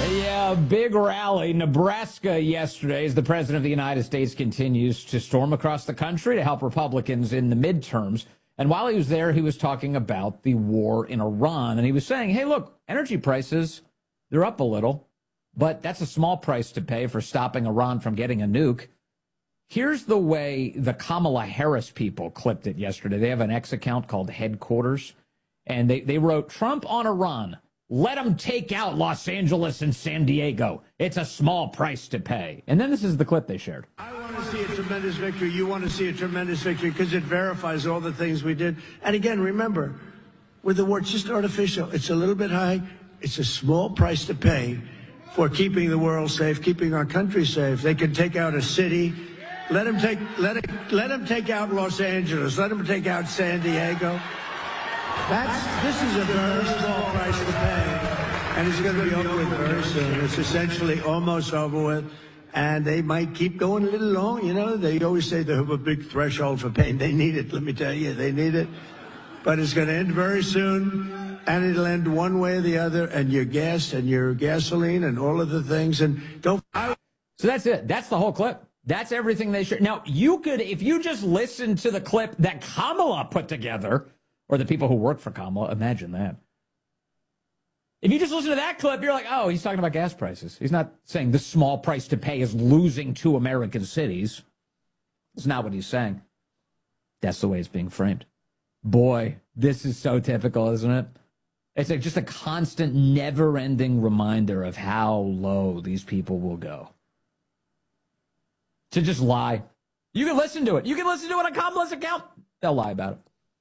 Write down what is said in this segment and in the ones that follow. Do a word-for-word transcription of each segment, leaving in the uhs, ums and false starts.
Yeah, big rally. Nebraska yesterday as the President of the United States continues to storm across the country to help Republicans in the midterms. And while he was there, he was talking about the war in Iran. And he was saying, hey, look, energy prices, they're up a little, but that's a small price to pay for stopping Iran from getting a nuke. Here's the way the Kamala Harris people clipped it yesterday. They have an X account called Headquarters, and they, they wrote, Trump on Iran. Let them take out Los Angeles and San Diego. It's a small price to pay. And then this is the clip they shared. I want to see a tremendous victory. You want to see a tremendous victory because it verifies all the things we did. And again, remember, with the war, it's just artificial. It's a little bit high. It's a small price to pay for keeping the world safe, keeping our country safe. They can take out a city. Let them take, let it, let them take out Los Angeles. Let them take out San Diego. That's, this is a very small price to pay, and it's going to be over with very soon. It's essentially almost over with, and they might keep going a little long. You know, they always say they have a big threshold for pain. They need it, let me tell you, they need it. But it's going to end very soon, and it'll end one way or the other, and your gas and your gasoline and all of the things. And don't. So that's it. That's the whole clip. That's everything they shared. Now, you could, if you just listen to the clip that Kamala put together, or the people who work for Kamala, imagine that. If you just listen to that clip, you're like, oh, he's talking about gas prices. He's not saying the small price to pay is losing two American cities. It's not what he's saying. That's the way it's being framed. Boy, this is so typical, isn't it? It's like just a constant, never-ending reminder of how low these people will go. To just lie. You can listen to it. You can listen to it on Kamala's account. They'll lie about it.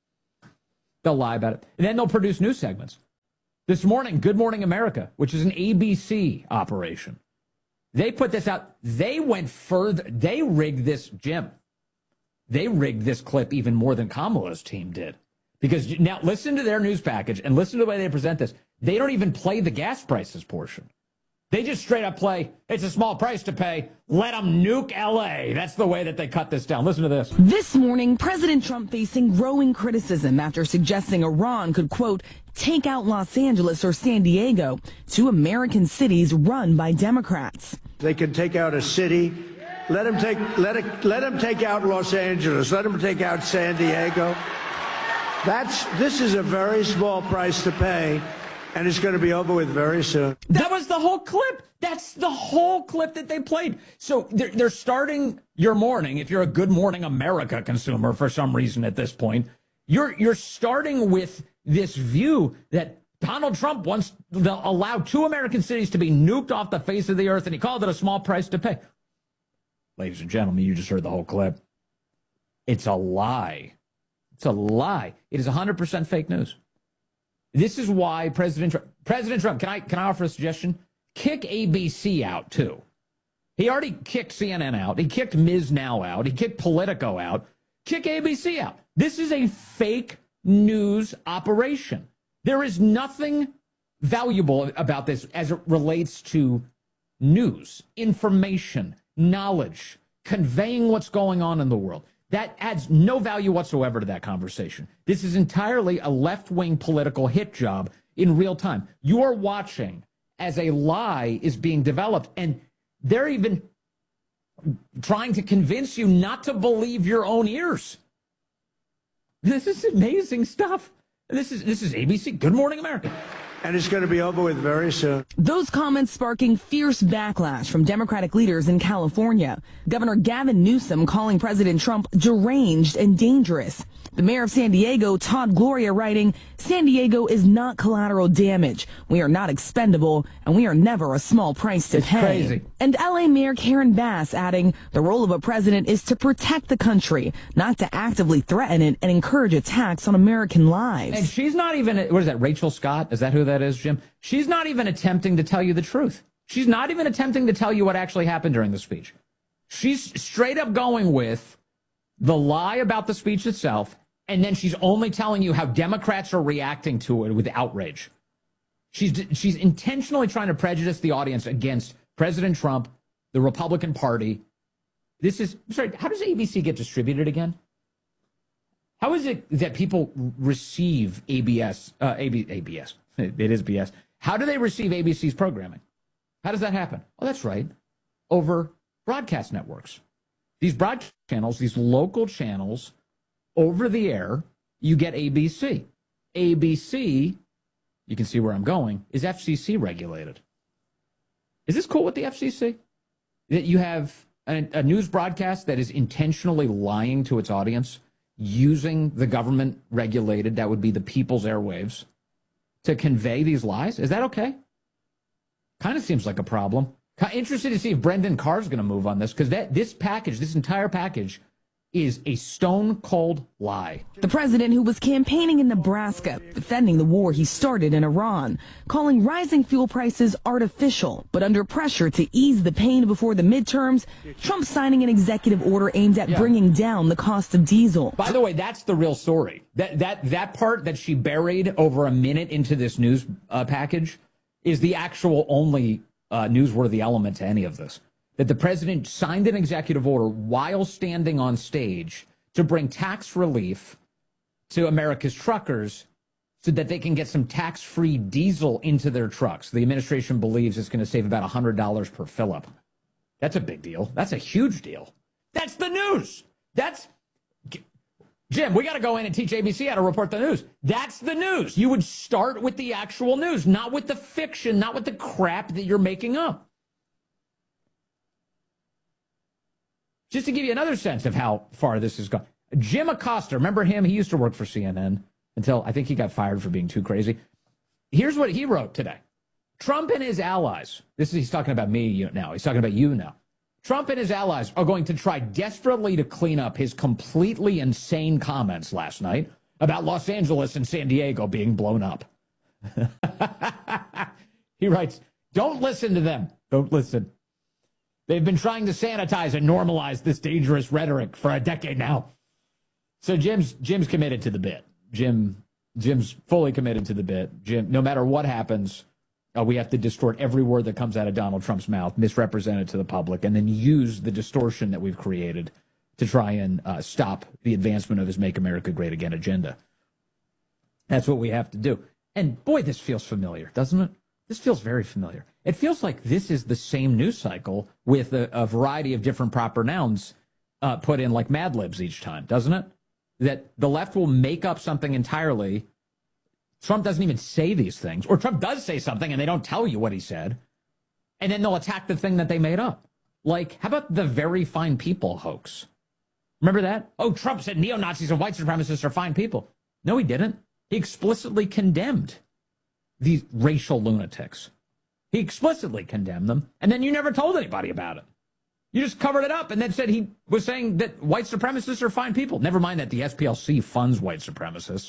They'll lie about it. And then they'll produce news segments. This morning, Good Morning America, which is an A B C operation. They put this out. They went further. They rigged this, Jim. They rigged this clip even more than Kamala's team did. Because now listen to their news package and listen to the way they present this. They don't even play the gas prices portion. They just straight up play, it's a small price to pay, let them nuke L A. That's the way that they cut this down. Listen to this. This morning, President Trump facing growing criticism after suggesting Iran could, quote, take out Los Angeles or San Diego, two American cities run by Democrats. They can take out a city. Let them take, let it, let them take out Los Angeles. Let them take out San Diego. That's, this is a very small price to pay. And it's going to be over with very soon. That was the whole clip. That's the whole clip that they played. So they're, they're starting your morning. If you're a Good Morning America consumer for some reason at this point, you're you're starting with this view that Donald Trump wants to allow two American cities to be nuked off the face of the earth, and he called it a small price to pay. Ladies and gentlemen, you just heard the whole clip. It's a lie. It's a lie. It is one hundred percent fake news. This is why President Trump, President Trump, can I can I offer a suggestion? Kick A B C out, too. He already kicked C N N out. He kicked Miz Now out. He kicked Politico out. Kick A B C out. This is a fake news operation. There is nothing valuable about this as it relates to news, information, knowledge, conveying what's going on in the world. That adds no value whatsoever to that conversation. This is entirely a left-wing political hit job in real time. You are watching as a lie is being developed, and they're even trying to convince you not to believe your own ears. This is amazing stuff. This is this is A B C. Good Morning America. And it's going to be over with very soon. Those comments sparking fierce backlash from Democratic leaders in California. Governor Gavin Newsom calling President Trump deranged and dangerous. The mayor of San Diego, Todd Gloria, writing, San Diego is not collateral damage. We are not expendable, and we are never a small price to it's pay. Crazy. And L A Mayor Karen Bass adding, the role of a president is to protect the country, not to actively threaten it and encourage attacks on American lives. And she's not even, what is that, Rachel Scott? Is that who that is, Jim? She's not even attempting to tell you the truth. She's not even attempting to tell you what actually happened during the speech. She's straight up going with the lie about the speech itself, and then she's only telling you how Democrats are reacting to it with outrage. She's she's intentionally trying to prejudice the audience against President Trump, the Republican Party. This is, sorry, how does A B C get distributed again? How is it that people receive A B S, uh, A B, A B S? It is B S. How do they receive A B C's programming? How does that happen? Oh, that's right. Over broadcast networks. These broadcast channels, these local channels, over the air, you get A B C. A B C, you can see where I'm going, is F C C regulated. Is this cool with the F C C? That you have a, a news broadcast that is intentionally lying to its audience, using the government regulated, that would be the people's airwaves, to convey these lies? Is that okay? Kind of seems like a problem. Interested to see if Brendan Carr's going to move on this, because that this package, this entire package, is a stone-cold lie. The president, who was campaigning in Nebraska, defending the war he started in Iran, calling rising fuel prices artificial, but under pressure to ease the pain before the midterms, Trump signing an executive order aimed at yeah. bringing down the cost of diesel. By the way, that's the real story. That that that part that she buried over a minute into this news uh, package is the actual only uh, newsworthy element to any of this. That the president signed an executive order while standing on stage to bring tax relief to America's truckers so that they can get some tax-free diesel into their trucks. The administration believes it's going to save about one hundred dollars per fill-up. That's a big deal. That's a huge deal. That's the news. That's... Jim, we got to go in and teach A B C how to report the news. That's the news. You would start with the actual news, not with the fiction, not with the crap that you're making up. Just to give you another sense of how far this has gone. Jim Acosta, remember him? He used to work for C N N until I think he got fired for being too crazy. Here's what he wrote today. Trump and his allies, this is, he's talking about me now. He's talking about you now. Trump and his allies are going to try desperately to clean up his completely insane comments last night about Los Angeles and San Diego being blown up. He writes, don't listen to them. Don't listen. They've been trying to sanitize and normalize this dangerous rhetoric for a decade now. So Jim's Jim's committed to the bit. Jim Jim's fully committed to the bit. Jim, no matter what happens, uh, we have to distort every word that comes out of Donald Trump's mouth, misrepresent it to the public, and then use the distortion that we've created to try and uh, stop the advancement of his Make America Great Again agenda. That's what we have to do. And boy, this feels familiar, doesn't it? This feels very familiar. It feels like this is the same news cycle with a, a variety of different proper nouns uh, put in like Mad Libs each time, doesn't it? That the left will make up something entirely. Trump doesn't even say these things. Or Trump does say something and they don't tell you what he said. And then they'll attack the thing that they made up. Like, how about the very fine people hoax? Remember that? Oh, Trump said neo-Nazis and white supremacists are fine people. No, he didn't. He explicitly condemned these racial lunatics. He explicitly condemned them, and then you never told anybody about it. You just covered it up and then said he was saying that white supremacists are fine people. Never mind that the S P L C funds white supremacists.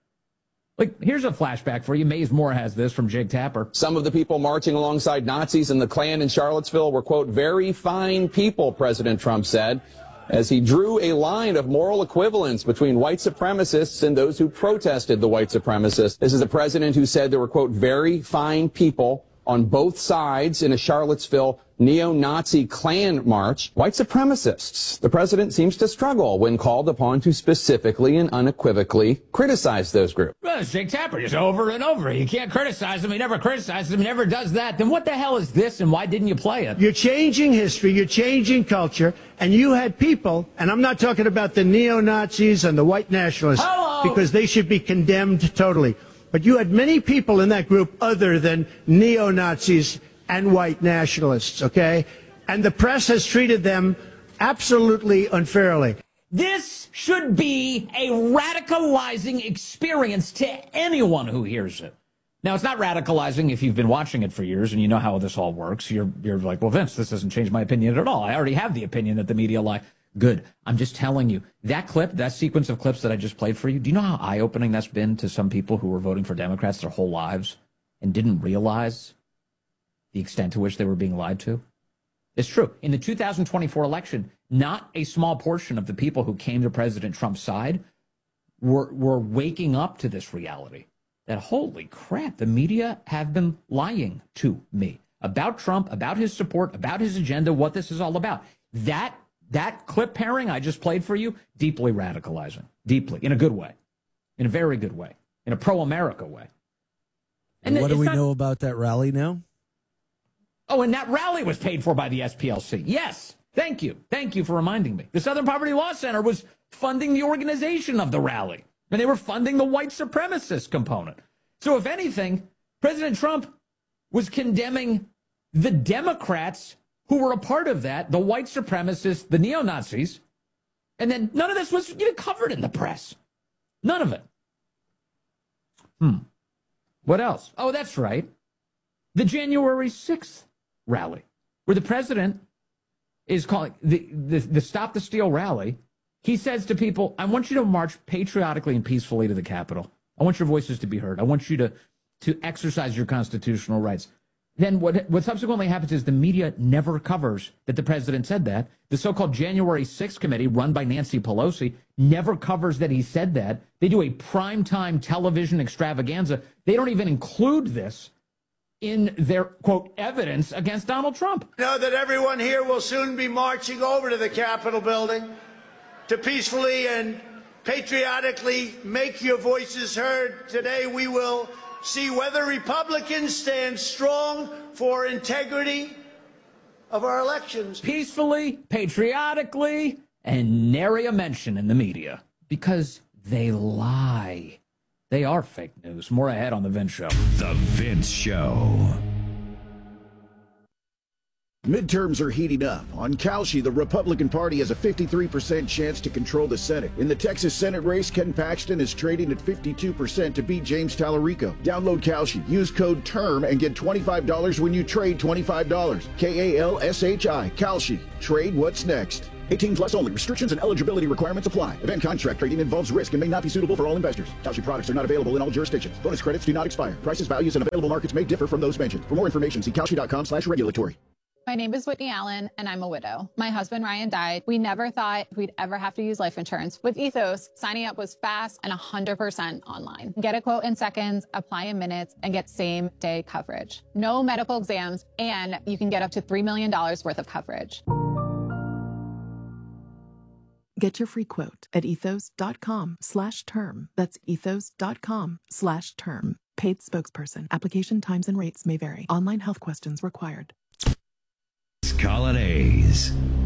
Like, here's a flashback for you. Maze Moore has this from Jake Tapper. Some of the people marching alongside Nazis in the Klan in Charlottesville were, quote, very fine people, President Trump said, as he drew a line of moral equivalence between white supremacists and those who protested the white supremacists. This is the president who said there were, quote, very fine people on both sides in a Charlottesville neo-Nazi Klan march. White supremacists. The president seems to struggle when called upon to specifically and unequivocally criticize those groups. Well, it's Jake Tapper just over and over. You can't criticize him. He never criticizes him. He never does that. Then what the hell is this, and why didn't you play it? You're changing history. You're changing culture. And you had people, and I'm not talking about the neo-Nazis and the white nationalists, Hello. because they should be condemned totally. But you had many people in that group other than neo-Nazis and white nationalists, okay? And the press has treated them absolutely unfairly. This should be a radicalizing experience to anyone who hears it. Now, it's not radicalizing if you've been watching it for years and you know how this all works. You're, you're like, well, Vince, this doesn't change my opinion at all. I already have the opinion that the media lie. Good. I'm just telling you, that clip, that sequence of clips that I just played for you, do you know how eye-opening that's been to some people who were voting for Democrats their whole lives and didn't realize the extent to which they were being lied to? It's true. In the two thousand twenty-four election, not a small portion of the people who came to President Trump's side were, were waking up to this reality. That, holy crap, the media have been lying to me about Trump, about his support, about his agenda, what this is all about. That That clip pairing I just played for you, deeply radicalizing. Deeply. In a good way. In a very good way. In a pro-America way. And what do we not, know about that rally now? Oh, and that rally was paid for by the S P L C. Yes. Thank you. Thank you for reminding me. The Southern Poverty Law Center was funding the organization of the rally, and they were funding the white supremacist component. So if anything, President Trump was condemning the Democrats who were a part of that, the white supremacists, the neo-Nazis, and then none of this was even covered in the press. None of it. Hmm. What else? Oh, that's right. The January sixth rally, where the president is calling the, the, the Stop the Steal rally. He says to people, I want you to march patriotically and peacefully to the Capitol. I want your voices to be heard. I want you to, to exercise your constitutional rights. Then what, what subsequently happens is the media never covers that the president said that. The so-called January sixth committee, run by Nancy Pelosi, never covers that he said that. They do a primetime television extravaganza. They don't even include this in their, quote, evidence against Donald Trump. Know that everyone here will soon be marching over to the Capitol building to peacefully and patriotically make your voices heard. Today we will see whether Republicans stand strong for integrity of our elections. Peacefully, patriotically, and nary a mention in the media. Because they lie. They are fake news. More ahead on The Vince Show. The Vince Show. Midterms are heating up. On Kalshi, the Republican Party has a fifty-three percent chance to control the Senate. In the Texas Senate race, Ken Paxton is trading at fifty-two percent to beat James Tallarico. Download Kalshi, use code TERM, and get twenty-five dollars when you trade twenty-five dollars. K A L S H I, Kalshi. Trade what's next. eighteen plus only. Restrictions and eligibility requirements apply. Event contract trading involves risk and may not be suitable for all investors. Kalshi products are not available in all jurisdictions. Bonus credits do not expire. Prices, values, and available markets may differ from those mentioned. For more information, see kalshi.com slash regulatory. My name is Whitney Allen, and I'm a widow. My husband, Ryan, died. We never thought we'd ever have to use life insurance. With Ethos, signing up was fast and one hundred percent online. Get a quote in seconds, apply in minutes, and get same-day coverage. No medical exams, and you can get up to three million dollars worth of coverage. Get your free quote at ethos.com slash term. That's ethos.com slash term. Paid spokesperson. Application times and rates may vary. Online health questions required. Colonnades.